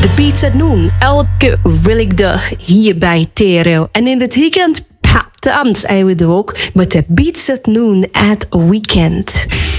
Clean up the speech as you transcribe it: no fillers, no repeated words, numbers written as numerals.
De Beats at Noon. Elke willigdag hier bij Tereo. En in het weekend, de Amts zijn we er ook met de Beats at Noon at Weekend.